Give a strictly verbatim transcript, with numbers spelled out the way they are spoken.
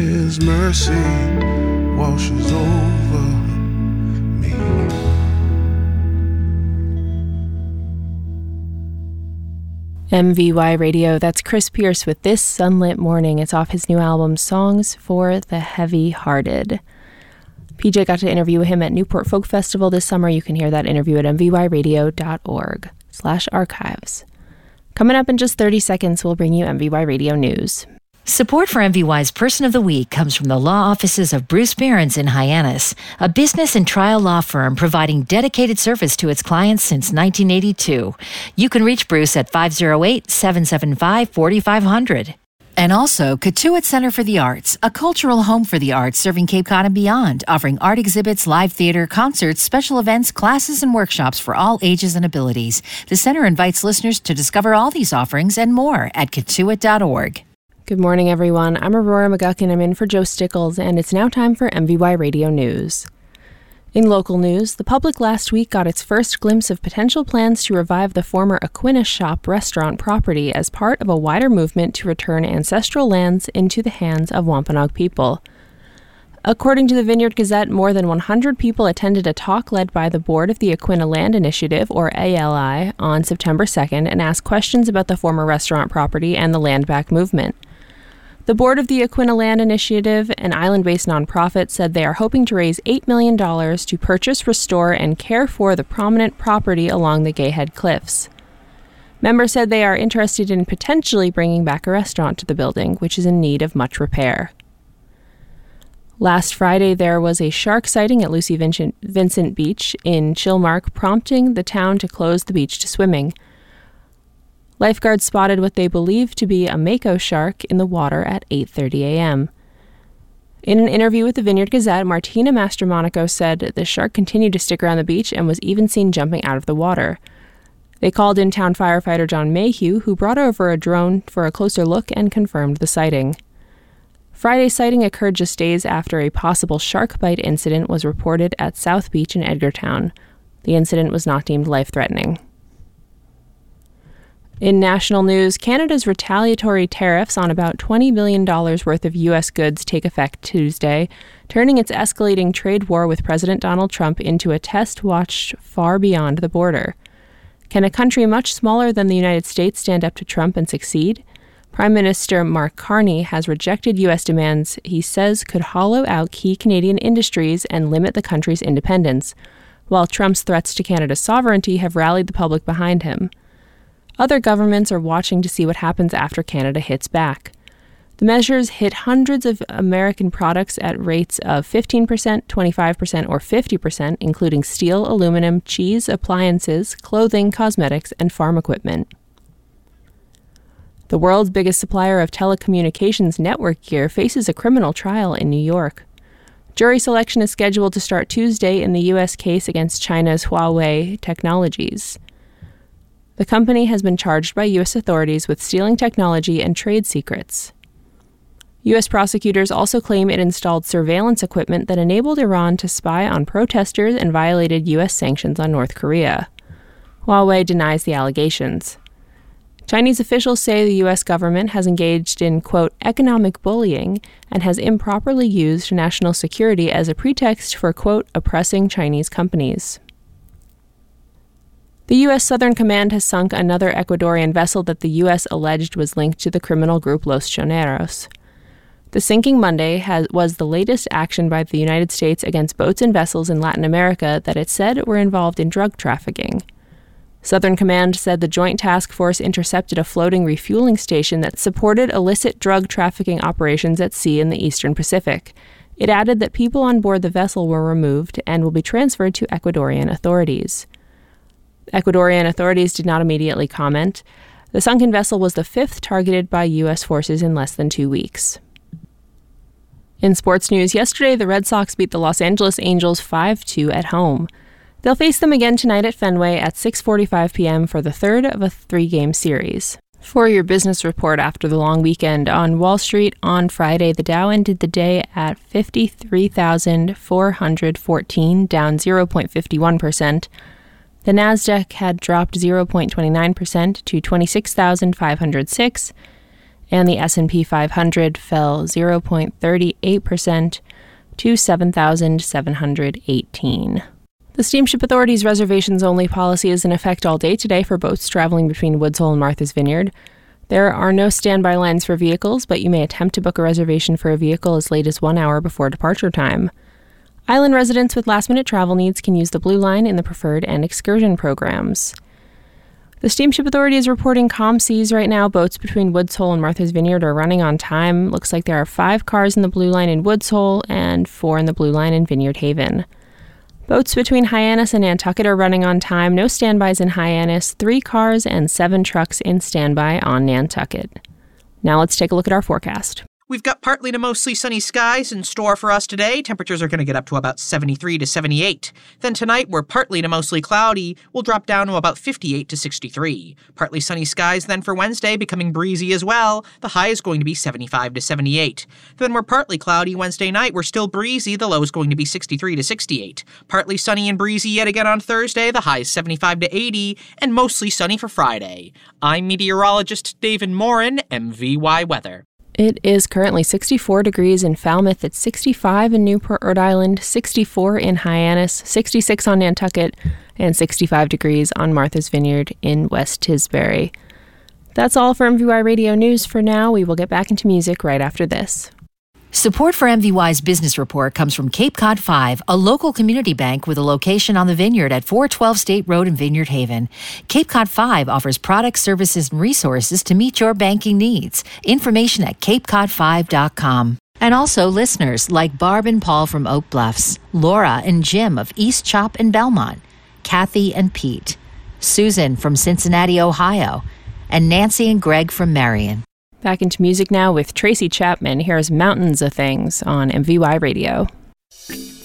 His mercy washes over me. M V Y Radio, that's Chris Pierce with This Sunlit Morning. It's off his new album, Songs for the Heavy-Hearted. P J got to interview him at Newport Folk Festival this summer. You can hear that interview at mvyradio.org slash archives. Coming up in just thirty seconds, we'll bring you M V Y Radio News. Support for M V Y's Person of the Week comes from the law offices of Bruce Behrens in Hyannis, a business and trial law firm providing dedicated service to its clients since nineteen eighty-two. You can reach Bruce at five oh eight, seven seven five, four five zero zero. And also, Cotuit Center for the Arts, a cultural home for the arts serving Cape Cod and beyond, offering art exhibits, live theater, concerts, special events, classes, and workshops for all ages and abilities. The center invites listeners to discover all these offerings and more at cotuit dot org. Good morning, everyone. I'm Aurora McGuckin. I'm in for Joe Stickles, and it's now time for M V Y Radio News. In local news, the public last week got its first glimpse of potential plans to revive the former Aquinas Shop restaurant property as part of a wider movement to return ancestral lands into the hands of Wampanoag people. According to the Vineyard Gazette, more than one hundred people attended a talk led by the Board of the Aquinnah Land Initiative, or A L I, on September second and asked questions about the former restaurant property and the land back movement. The Board of the Aquinnah Land Initiative, an island-based nonprofit, said they are hoping to raise eight million dollars to purchase, restore, and care for the prominent property along the Gayhead Cliffs. Members said they are interested in potentially bringing back a restaurant to the building, which is in need of much repair. Last Friday, there was a shark sighting at Lucy Vincent, Vincent Beach in Chilmark, prompting the town to close the beach to swimming. Lifeguards spotted what they believe to be a mako shark in the water at eight thirty a.m. In an interview with the Vineyard Gazette, Martina Mastromonaco said the shark continued to stick around the beach and was even seen jumping out of the water. They called in town firefighter John Mayhew, who brought over a drone for a closer look and confirmed the sighting. Friday's sighting occurred just days after a possible shark bite incident was reported at South Beach in Edgartown. The incident was not deemed life-threatening. In national news, Canada's retaliatory tariffs on about twenty billion dollars worth of U S goods take effect Tuesday, turning its escalating trade war with President Donald Trump into a test watched far beyond the border. Can a country much smaller than the United States stand up to Trump and succeed? Prime Minister Mark Carney has rejected U S demands he says could hollow out key Canadian industries and limit the country's independence, while Trump's threats to Canada's sovereignty have rallied the public behind him. Other governments are watching to see what happens after Canada hits back. The measures hit hundreds of American products at rates of fifteen percent, twenty-five percent, or fifty percent, including steel, aluminum, cheese, appliances, clothing, cosmetics, and farm equipment. The world's biggest supplier of telecommunications network gear faces a criminal trial in New York. Jury selection is scheduled to start Tuesday in the U S case against China's Huawei Technologies. The company has been charged by U S authorities with stealing technology and trade secrets. U S prosecutors also claim it installed surveillance equipment that enabled Iran to spy on protesters and violated U S sanctions on North Korea. Huawei denies the allegations. Chinese officials say the U S government has engaged in, quote, economic bullying and has improperly used national security as a pretext for, quote, oppressing Chinese companies. The U S Southern Command has sunk another Ecuadorian vessel that the U S alleged was linked to the criminal group Los Choneros. The sinking Monday has, was the latest action by the United States against boats and vessels in Latin America that it said were involved in drug trafficking. Southern Command said the Joint Task Force intercepted a floating refueling station that supported illicit drug trafficking operations at sea in the Eastern Pacific. It added that people on board the vessel were removed and will be transferred to Ecuadorian authorities. Ecuadorian authorities did not immediately comment. The sunken vessel was the fifth targeted by U S forces in less than two weeks. In sports news, yesterday the Red Sox beat the Los Angeles Angels five two at home. They'll face them again tonight at Fenway at six forty-five p.m. for the third of a three-game series. For your business report after the long weekend, on Wall Street on Friday, the Dow ended the day at fifty-three thousand four hundred fourteen, down zero point five one percent. The Nasdaq had dropped zero point two nine percent to twenty-six thousand five hundred six, and the S and P five hundred fell zero point three eight percent to seven thousand seven hundred eighteen. The Steamship Authority's reservations-only policy is in effect all day today for boats traveling between Woods Hole and Martha's Vineyard. There are no standby lines for vehicles, but you may attempt to book a reservation for a vehicle as late as one hour before departure time. Island residents with last-minute travel needs can use the Blue Line in the Preferred and Excursion programs. The Steamship Authority is reporting calm seas right now. Boats between Woods Hole and Martha's Vineyard are running on time. Looks like there are five cars in the Blue Line in Woods Hole and four in the Blue Line in Vineyard Haven. Boats between Hyannis and Nantucket are running on time. No standbys in Hyannis, three cars and seven trucks in standby on Nantucket. Now let's take a look at our forecast. We've got partly to mostly sunny skies in store for us today. Temperatures are going to get up to about seventy-three to seventy-eight. Then tonight, we're partly to mostly cloudy. We'll drop down to about fifty-eight to sixty-three. Partly sunny skies then for Wednesday, becoming breezy as well. The high is going to be seventy-five to seventy-eight. Then we're partly cloudy Wednesday night. We're still breezy. The low is going to be sixty-three to sixty-eight. Partly sunny and breezy yet again on Thursday. The high is seventy-five to eighty. And mostly sunny for Friday. I'm meteorologist David Morin, M V Y Weather. It is currently sixty-four degrees in Falmouth. It's sixty-five in Newport, Rhode Island, sixty-four in Hyannis, sixty-six on Nantucket, and sixty-five degrees on Martha's Vineyard in West Tisbury. That's all for M V Y Radio News for now. We will get back into music right after this. Support for M V Y's Business Report comes from Cape Cod five, a local community bank with a location on the Vineyard at four twelve State Road in Vineyard Haven. Cape Cod five offers products, services, and resources to meet your banking needs. Information at cape cod five dot com. And also listeners like Barb and Paul from Oak Bluffs, Laura and Jim of East Chop and Belmont, Kathy and Pete, Susan from Cincinnati, Ohio, and Nancy and Greg from Marion. Back into music now with Tracy Chapman. Here's Mountains of Things on M V Y Radio.